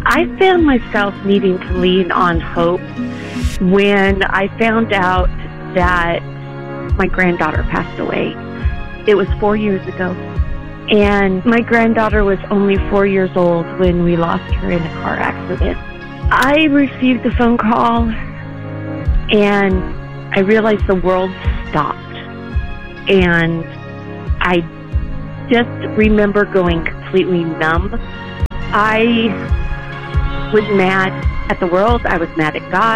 I found myself needing to lean on hope when I found out that my granddaughter passed away. It was 4 years ago. And my granddaughter was only 4 years old when we lost her in a car accident. I received the phone call and I realized the world stopped. And I just remember going completely numb. I was mad at the world. I was mad at God.